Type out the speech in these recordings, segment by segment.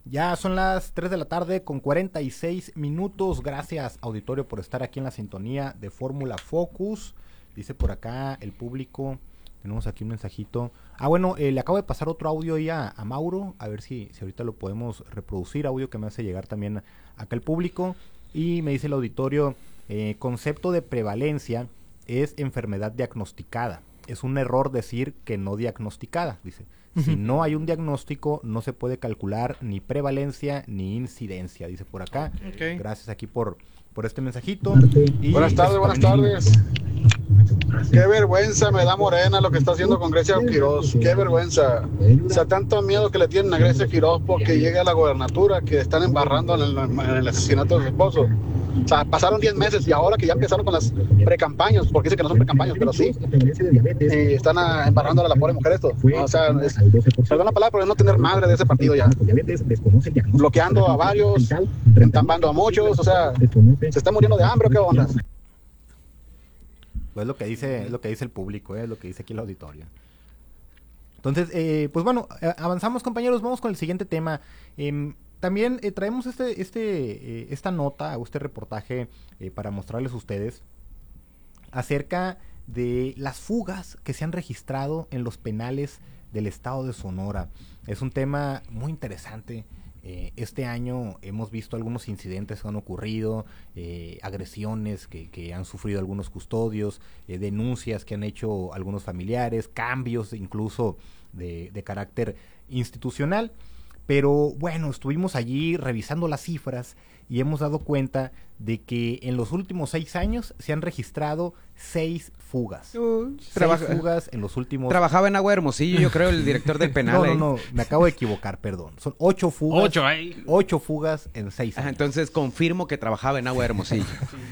Ya son las 3 de la tarde con 46 minutos. Gracias, auditorio, por estar aquí en la sintonía de Fórmula Focus. Dice por acá el público. Tenemos aquí un mensajito. Bueno, le acabo de pasar otro audio ahí a Mauro. A ver si ahorita lo podemos reproducir. Audio que me hace llegar también acá el público. Y me dice el auditorio, concepto de prevalencia es enfermedad diagnosticada. Es un error decir que no diagnosticada, dice. Si no hay un diagnóstico, no se puede calcular ni prevalencia ni incidencia, dice por acá. Okay. Gracias aquí por este mensajito. Y buenas tardes. Qué vergüenza me da Morena lo que está haciendo con Grecia Quiroz. Qué vergüenza. O sea, tanto miedo que le tienen a Grecia Quiroz porque llegue a la gobernatura, que están embarrando en el asesinato de su esposo. O sea, pasaron 10 meses y ahora que ya empezaron con las precampañas, porque dicen que no son precampañas, pero sí, están embarrando a la pobre mujer esto. O sea, perdón la palabra, pero es no tener madre de ese partido ya. Bloqueando a varios, entambando a muchos, o sea, ¿se está muriendo de hambre o qué onda? Pues es lo que dice el público, es lo que dice aquí el auditorio. Entonces, pues bueno, avanzamos, compañeros, vamos con el siguiente tema. También traemos esta nota o este reportaje para mostrarles a ustedes acerca de las fugas que se han registrado en los penales del estado de Sonora. Es un tema muy interesante. Este año hemos visto algunos incidentes que han ocurrido, agresiones que han sufrido algunos custodios, denuncias que han hecho algunos familiares, cambios incluso de carácter institucional. Pero bueno, estuvimos allí revisando las cifras y hemos dado cuenta de que en los últimos 6 años se han registrado 6 fugas. 6 fugas en los últimos... Trabajaba en Agua Hermosillo, yo creo, el director del penal. No, me acabo de equivocar, perdón. Son 8 fugas. 8 fugas en 6 años. Entonces confirmo que trabajaba en Agua Hermosillo.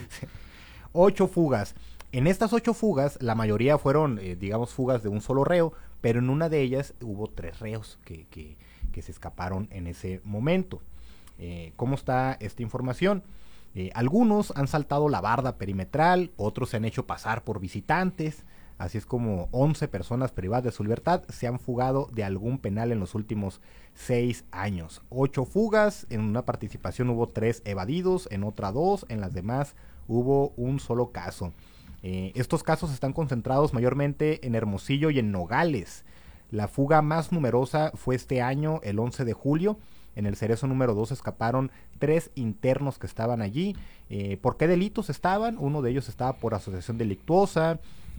8 fugas. En estas 8 fugas, la mayoría fueron, digamos, fugas de un solo reo, pero en una de ellas hubo 3 reos que se escaparon en ese momento. ¿Cómo está esta información? Algunos han saltado la barda perimetral, otros se han hecho pasar por visitantes, así es como 11 personas privadas de su libertad se han fugado de algún penal en los últimos 6 años. 8 fugas, en una participación hubo 3 evadidos, en otra 2, en las demás hubo un solo caso. Estos casos están concentrados mayormente en Hermosillo y en Nogales. La fuga más numerosa fue este año, el 11 de julio. En el Cerezo número 2 escaparon 3 internos que estaban allí. ¿Por qué delitos estaban? Uno de ellos estaba por asociación delictuosa,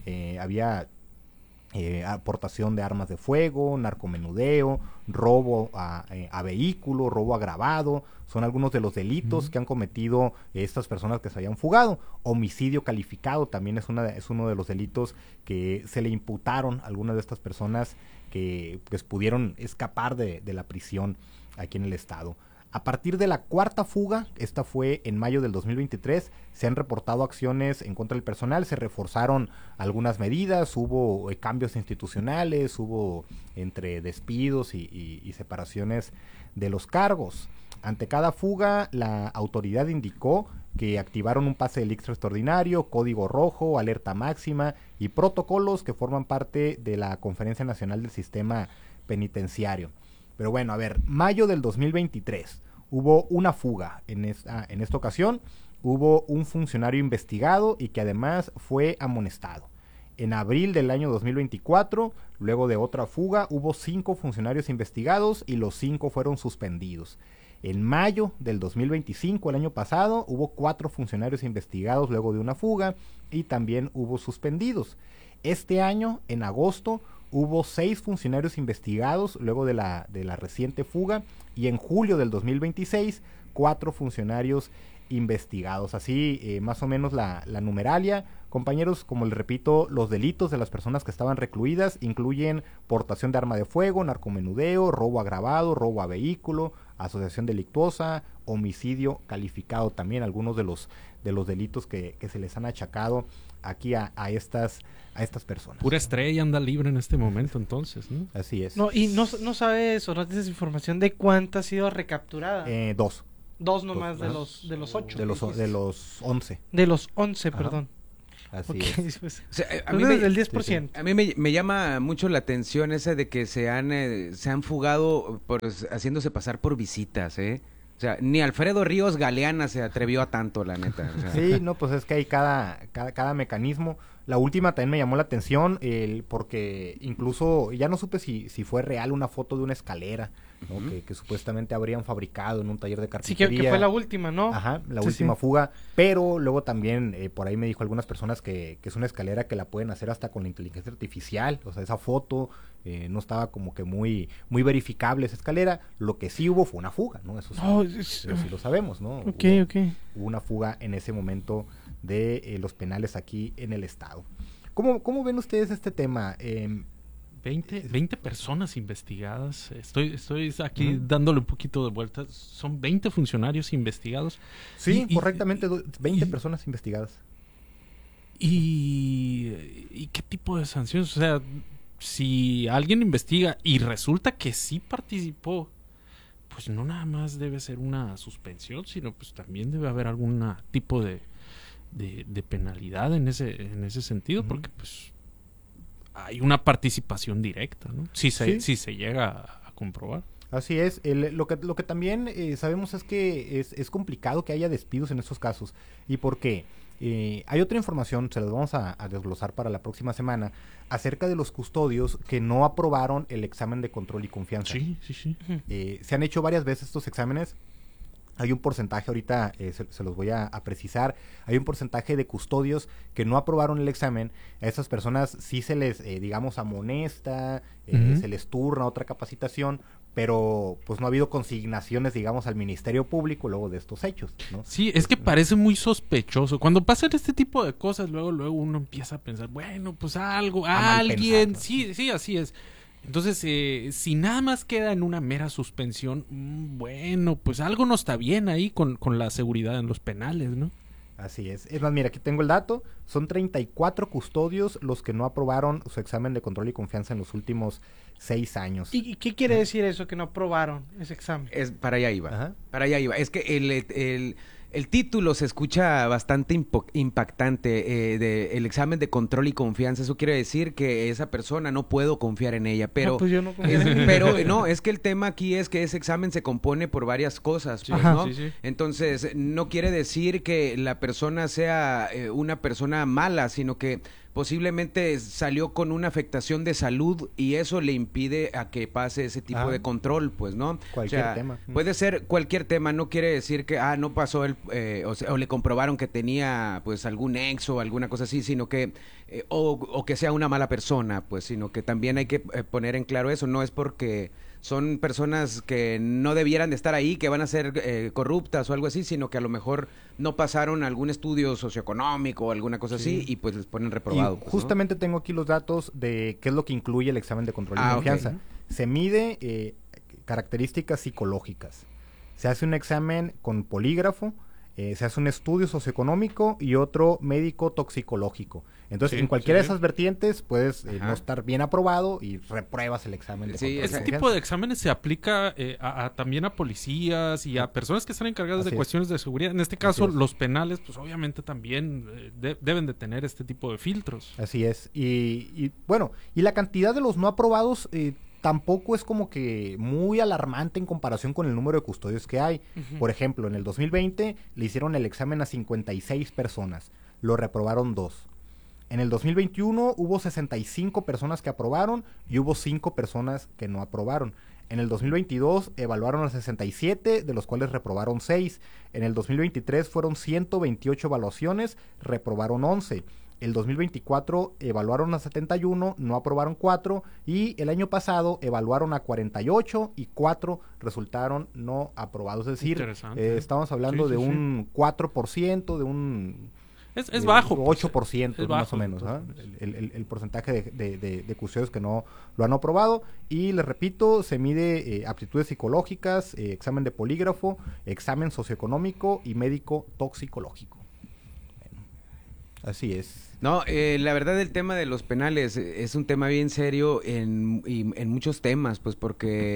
había aportación de armas de fuego, narcomenudeo, robo a vehículo, robo agravado. Son algunos de los delitos que han cometido estas personas que se habían fugado. Homicidio calificado también es uno de los delitos que se le imputaron a algunas de estas personas que pues, pudieron escapar de la prisión aquí en el estado. A partir de la 4ª fuga, esta fue en mayo del 2023, se han reportado acciones en contra del personal, se reforzaron algunas medidas, hubo cambios institucionales, hubo entre despidos y separaciones de los cargos. Ante cada fuga, la autoridad indicó que activaron un pase delicto extraordinario, código rojo, alerta máxima y protocolos que forman parte de la Conferencia Nacional del Sistema Penitenciario. Pero bueno, a ver, mayo del 2023 hubo una fuga. En esta ocasión hubo un funcionario investigado y que además fue amonestado. En abril del año 2024, luego de otra fuga, hubo 5 funcionarios investigados y los 5 fueron suspendidos. En mayo del 2025, el año pasado, hubo 4 funcionarios investigados luego de una fuga y también hubo suspendidos. Este año, en agosto, hubo 6 funcionarios investigados luego de la reciente fuga y en julio del 2026, 4 funcionarios investigados. Así, más o menos la numeralia. Compañeros, como les repito, los delitos de las personas que estaban recluidas incluyen portación de arma de fuego, narcomenudeo, robo agravado, robo a vehículo, asociación delictuosa, homicidio calificado también, algunos de los delitos que se les han achacado aquí a estas personas. Pura estrella anda libre en este momento, entonces, ¿no? Así es. No, y no sabes o no tienes información de cuánta ha sido recapturada. 2. 2 nomás de los 8. De los 11. De los 11, Ajá. perdón. Así Ok, es. pues, O sea, a uno mí del me, 10%. a mí me llama mucho la atención esa de que se han fugado haciéndose pasar por visitas, ¿eh? O sea, ni Alfredo Ríos Galeana se atrevió a tanto, la neta. O sea, Sí, no, pues es que hay cada mecanismo. La última también me llamó la atención, porque incluso ya no supe si fue real una foto de una escalera, ¿no? Que supuestamente habrían fabricado en un taller de Sí, carpintería. que fue la última, ¿no? Ajá, la Sí, última sí. fuga, pero luego también por ahí me dijo algunas personas que es una escalera que la pueden hacer hasta con la inteligencia artificial, o sea, esa foto no estaba como que muy verificable esa escalera, lo que sí hubo fue una fuga, ¿no? Eso sí, Oh, eso sí lo sabemos, ¿no? Ok, Hubo, ok. hubo una fuga en ese momento de los penales aquí en el estado. ¿Cómo ven ustedes este tema? 20 personas investigadas. Estoy aquí dándole un poquito de vuelta. Son 20 funcionarios investigados. Sí, Y- correctamente, 20 y- personas investigadas. ¿Y qué tipo de sanciones? O sea, si alguien investiga y resulta que sí participó, pues no nada más debe ser una suspensión, sino pues también debe haber algún tipo de penalidad en ese sentido, Ujú. porque pues hay una participación directa, ¿no? Si se llega a comprobar. Así es. Lo que también sabemos es que es complicado que haya despidos en estos casos. ¿Y por qué? Hay otra información, se las vamos a desglosar para la próxima semana, acerca de los custodios que no aprobaron el examen de control y confianza. Sí, sí, sí. Se han hecho varias veces estos exámenes. Hay un porcentaje, ahorita se los voy a precisar, hay un porcentaje de custodios que no aprobaron el examen. A esas personas sí se les, digamos, amonesta, se les turna otra capacitación, pero pues no ha habido consignaciones, digamos, al Ministerio Público luego de estos hechos, ¿no? Sí, es que parece muy sospechoso. Cuando pasan este tipo de cosas, luego uno empieza a pensar, bueno, pues algo, A mal alguien, pensar, ¿no? sí, así es. Entonces, si nada más queda en una mera suspensión, bueno, pues algo no está bien ahí con la seguridad en los penales, ¿no? Así es. Es más, mira, aquí tengo el dato. Son 34 custodios los que no aprobaron su examen de control y confianza en los últimos 6 años. ¿Y qué quiere decir eso, que no aprobaron ese examen? para allá iba. Ajá. Para allá iba. Es que el título se escucha bastante impactante, de el examen de control y confianza. Eso quiere decir que esa persona no puedo confiar en ella, pero... No, pues yo no confío es- en ella. pero no, es que el tema aquí es que ese examen se compone por varias cosas, pues, Ajá. ¿no? Sí, sí. Entonces, no quiere decir que la persona sea una persona mala, sino que posiblemente salió con una afectación de salud y eso le impide a que pase ese tipo Ah. de control, pues, ¿no? Cualquier tema. Puede ser cualquier tema, no quiere decir que, no pasó o le comprobaron que tenía, pues, algún nexo o alguna cosa así, sino que, o que sea una mala persona, pues, sino que también hay que poner en claro eso, no es porque son personas que no debieran de estar ahí, que van a ser corruptas o algo así, sino que a lo mejor no pasaron algún estudio socioeconómico o alguna cosa así y pues les ponen reprobado. Y pues, ¿no? justamente tengo aquí los datos de qué es lo que incluye el examen de control y Ah, ok. confianza. Se mide características psicológicas. Se hace un examen con polígrafo, se hace un estudio socioeconómico y otro médico toxicológico. Entonces, Sí, en cualquiera sí, de esas vertientes puedes Ajá. no estar bien aprobado y repruebas el examen de Sí, control y Este confianza. tipo de exámenes se aplica también a policías y a personas que están encargadas Así de es. cuestiones de seguridad. En este caso, Así es. los penales, pues obviamente también deben de tener este tipo de filtros. Así es. Y bueno, y la cantidad de los no aprobados tampoco es como que muy alarmante en comparación con el número de custodios que hay. Por ejemplo, en el 2020 le hicieron el examen a 56 personas, lo reprobaron 2. En el 2021 hubo 65 personas que aprobaron y hubo 5 personas que no aprobaron. En el 2022 evaluaron a 67, de los cuales reprobaron 6. En el 2023 fueron 128 evaluaciones, reprobaron 11. El 2024 evaluaron a 71, no aprobaron 4. Y el año pasado evaluaron a 48 y 4 resultaron no aprobados. Es decir, Interesante. estamos hablando Sí, de sí, sí. un 4%, de un... Es bajo. pues, 8% es más bajo, o menos, ¿ah? entonces. El porcentaje de custodios que no lo han aprobado. Y les repito, se mide aptitudes psicológicas, examen de polígrafo, examen socioeconómico y médico toxicológico. Bueno, así es. No, la verdad el tema de los penales es un tema bien serio en muchos temas, pues porque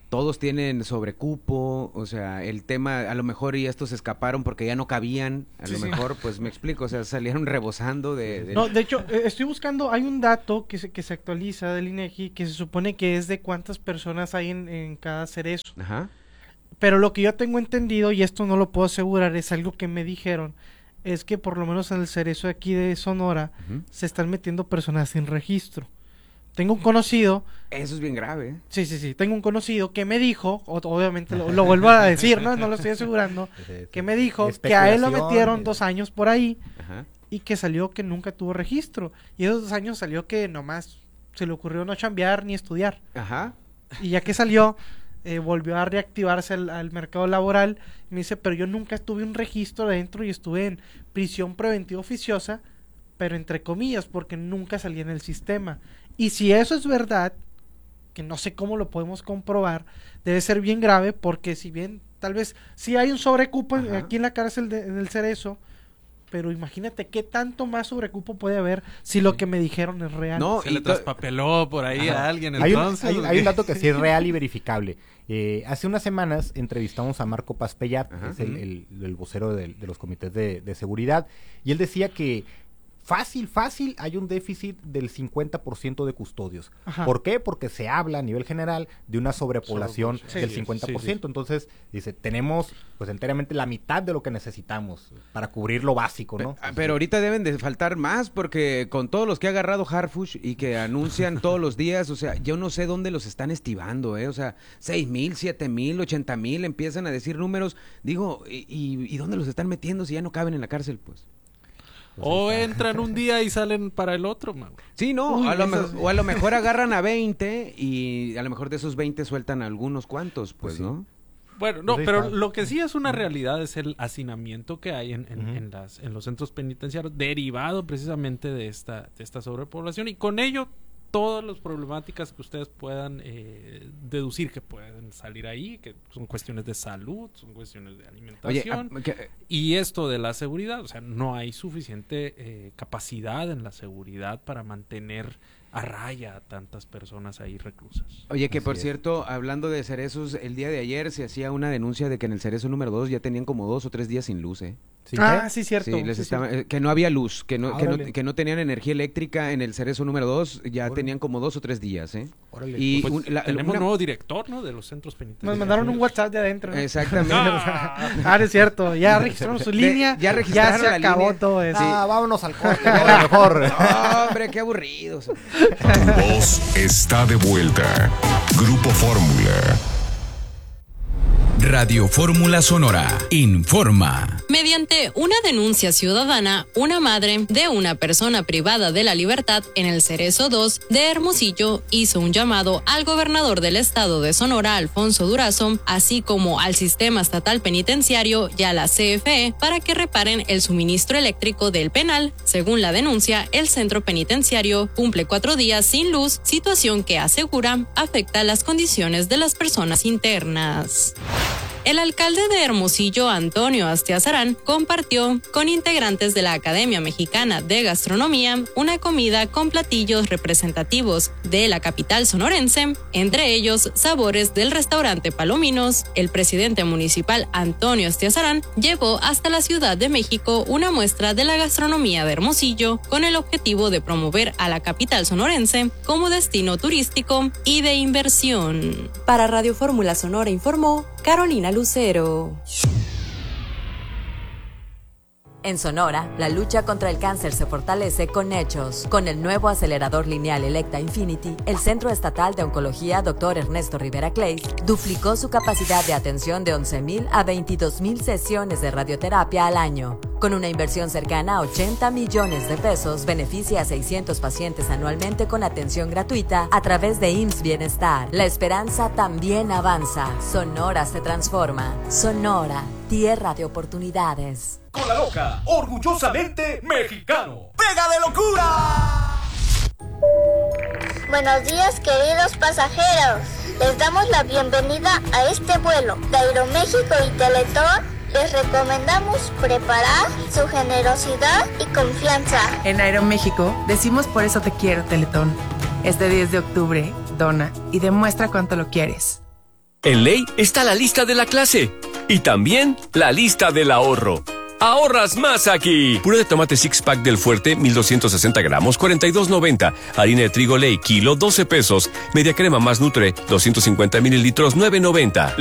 todos tienen sobrecupo, o sea, el tema, a lo mejor y estos se escaparon porque ya no cabían, a lo mejor, pues me explico, o sea, salieron rebosando de... No, de hecho, estoy buscando, hay un dato que se actualiza del INEGI que se supone que es de cuántas personas hay en cada cerezo. Ajá. Pero lo que yo tengo entendido, y esto no lo puedo asegurar, es algo que me dijeron, es que por lo menos en el cerezo de aquí de Sonora se están metiendo personas sin registro. Tengo un conocido... Eso es bien grave, ¿eh? Sí. Tengo un conocido que me dijo, obviamente lo vuelvo a decir, ¿no? No lo estoy asegurando, que me dijo que a él lo metieron 2 años por ahí y que salió que nunca tuvo registro. Y esos 2 años salió que nomás se le ocurrió no chambear ni estudiar. Ajá. Y ya que salió, volvió a reactivarse al mercado laboral. Y me dice, pero yo nunca tuve un registro adentro y estuve en prisión preventiva oficiosa, pero entre comillas, porque nunca salí en el sistema. Y si eso es verdad, que no sé cómo lo podemos comprobar, debe ser bien grave, porque si bien tal vez sí hay un sobrecupo aquí en la cárcel en el Cerezo, pero imagínate qué tanto más sobrecupo puede haber si lo que me dijeron es real. No, se le traspapeló por ahí a alguien. Entonces, hay un dato que sí es real y verificable. Hace unas semanas entrevistamos a Marco Paspellat, que es el vocero de los comités de seguridad, y él decía que fácil, hay un déficit del 50% de custodios. ¿Por qué? Porque se habla a nivel general de una sobrepoblación del 50%. Sí. Entonces, dice, tenemos pues enteramente la mitad de lo que necesitamos para cubrir lo básico, ¿no? Pero ahorita deben de faltar más, porque con todos los que ha agarrado Harfuch y que anuncian todos los días, o sea, yo no sé dónde los están estivando, o sea, 6,000, 7,000, 80,000, empiezan a decir números, digo, ¿y dónde los están metiendo si ya no caben en la cárcel, pues? O entran un día y salen para el otro, man. Sí, no, o a lo mejor agarran a 20 y a lo mejor de esos 20 sueltan a algunos cuantos, pues, ¿no? Bueno, no, pero lo que sí es una realidad es el hacinamiento que hay en los centros penitenciarios, derivado precisamente de esta sobrepoblación, y con ello todas las problemáticas que ustedes puedan deducir que pueden salir ahí, que son cuestiones de salud, son cuestiones de alimentación. Oye, y esto de la seguridad, o sea, no hay suficiente capacidad en la seguridad para mantener a raya a tantas personas ahí reclusas. Oye, que por cierto, hablando de cerezos, el día de ayer se hacía una denuncia de que en el cerezo número 2 ya tenían como 2 o 3 días sin luz, ¿eh? ¿Sí, sí, cierto. Sí, que no había luz, que no tenían energía eléctrica en el cerezo número 2, ya tenían como 2 o 3 días, ¿eh? Y pues, tenemos nuevo director, ¿no? De los centros penitenciarios. Nos mandaron un WhatsApp de adentro, ¿no? Exactamente. Es cierto, ya registramos su línea, ya se acabó todo eso. Vámonos al corte, a lo mejor. No, hombre, qué aburridos. Voz está de vuelta. Grupo Fórmula. Radio Fórmula Sonora informa. Mediante una denuncia ciudadana, una madre de una persona privada de la libertad en el Cerezo 2 de Hermosillo hizo un llamado al gobernador del estado de Sonora, Alfonso Durazo, así como al sistema estatal penitenciario y a la CFE para que reparen el suministro eléctrico del penal. Según la denuncia, el centro penitenciario cumple 4 días sin luz, situación que asegura afecta las condiciones de las personas internas. El alcalde de Hermosillo, Antonio Astiazarán, compartió con integrantes de la Academia Mexicana de Gastronomía una comida con platillos representativos de la capital sonorense, entre ellos sabores del restaurante Palominos. El presidente municipal, Antonio Astiazarán, llevó hasta la Ciudad de México una muestra de la gastronomía de Hermosillo con el objetivo de promover a la capital sonorense como destino turístico y de inversión. Para Radio Fórmula Sonora informó Carolina Lucero. En Sonora, la lucha contra el cáncer se fortalece con hechos. Con el nuevo acelerador lineal Electa Infinity, el Centro Estatal de Oncología Dr. Ernesto Rivera Clays duplicó su capacidad de atención de 11,000 a 22,000 sesiones de radioterapia al año. Con una inversión cercana a 80 millones de pesos, beneficia a 600 pacientes anualmente con atención gratuita a través de IMSS Bienestar. La esperanza también avanza. Sonora se transforma. Sonora, tierra de oportunidades. Con la loca, orgullosamente mexicano. ¡Pega de locura! Buenos días, queridos pasajeros. Les damos la bienvenida a este vuelo de Aeroméxico y Teletón. Les recomendamos preparar su generosidad y confianza. En Aeroméxico decimos por eso te quiero, Teletón. Este 10 de octubre, dona y demuestra cuánto lo quieres. En Ley está la lista de la clase y también la lista del ahorro. ¡Ahorras más aquí! Puré de tomate six pack del Fuerte, 1260 gramos, 42.90. Harina de trigo Ley, kilo, 12 pesos. Media crema más Nutre, 250 mililitros, 9.90.